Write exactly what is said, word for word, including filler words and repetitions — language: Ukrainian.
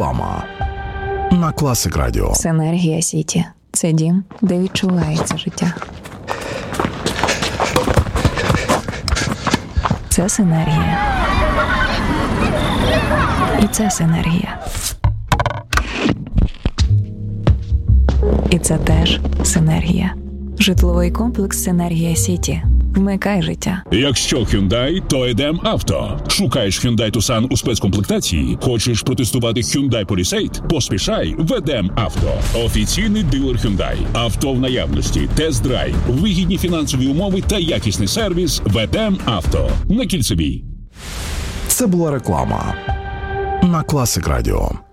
реклама на Класик Радіо. Синергія Сіті – це дім, де відчувається життя. Це синергія. І це синергія. І це теж синергія. Житловий комплекс «Синергія Сіті». Вмикай життя. Якщо Hyundai, то Едем Авто. Шукаєш Hyundai Tucson у спецкомплектації? Хочеш протестувати Hyundai Palisade? Поспішай в Едем Авто. Офіційний дилер Hyundai. Авто в наявності, тест-драйв, вигідні фінансові умови та якісний сервіс в Едем Авто. На Кільцевій. Це була реклама на Класик Радіо.